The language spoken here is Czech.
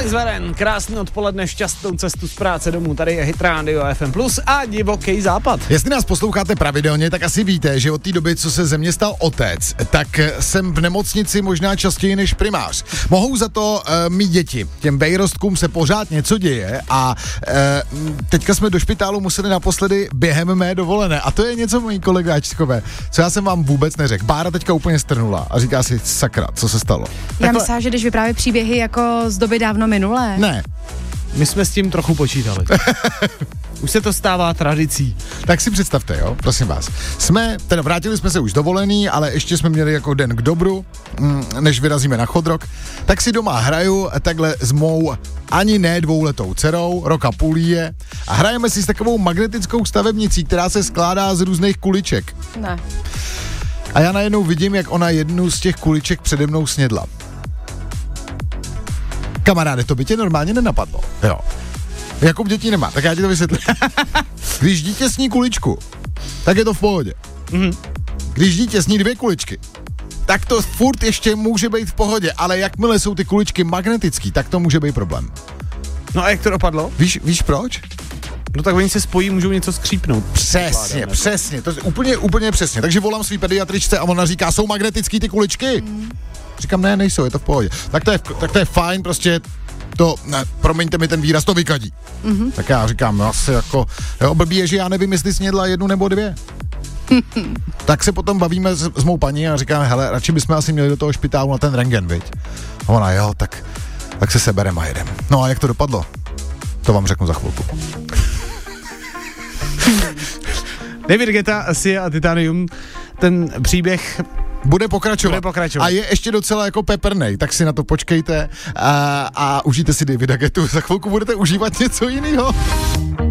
Alex Varen, krásný odpoledne, šťastnou cestu z práce domů, tady je Hit Radio FM Plus a Divoký západ. Jestli nás posloucháte pravidelně, tak asi víte, že od té doby, co se ze mě stal otec, tak jsem v nemocnici možná častěji než primář. Mohou za to mít děti. Těm vejrostkům se pořád něco děje a teďka jsme do špitálu museli naposledy během mé dovolené. A to je něco, mojí kolegáčkové, co já jsem vám vůbec neřekl. Bára teďka úplně strnula a říká si, sakra, co se stalo. Já myslím, že když vypráví příběhy jako z doby dávno minulé. Ne. My jsme s tím trochu počítali. Už se to stává tradicí. Tak si představte, jo, prosím vás. Vrátili jsme se už dovolený, ale ještě jsme měli jako den k dobru, než vyrazíme na chodrok. Tak si doma hraju takhle s mou ani ne 2letou dcerou, roka půl je, a hrajeme si s takovou magnetickou stavebnicí, která se skládá z různých kuliček. Ne. A já najednou vidím, jak ona jednu z těch kuliček přede mnou snědla. Kamaráde, to by tě normálně nenapadlo. Jo. Jakub dětí nemá, tak já ti to vysvětlím. Když dítě sní kuličku, tak je to v pohodě. Když dítě sní 2 kuličky, tak to furt ještě může být v pohodě, ale jakmile jsou ty kuličky magnetický, tak to může být problém. No a jak to dopadlo? Víš proč? No tak oni se spojí, můžou něco skřípnout. Přesně, to je úplně přesně. Takže volám svý pediatričce a ona říká, jsou magnetický ty kuličky? Říkám, ne, nejsou, je to v pohodě. Tak to je fajn, prostě to, ne, promiňte mi ten výraz, to vykadí. Tak já říkám, asi jako, blbý je, že já nevím, jestli snědla 1 nebo 2. Tak se potom bavíme s mou paní a říkáme, hele, radši bychom asi měli do toho špitálu na ten rentgen, viď? A ona, jo, tak se sebereme a jedem. No a jak to dopadlo? To vám řeknu za chvilku. David Guetta, Sia a Titanium, ten příběh bude pokračovat. A je ještě docela jako peprnej, tak si na to počkejte a užijte si Davida Guettu. Za chvilku budete užívat něco jiného.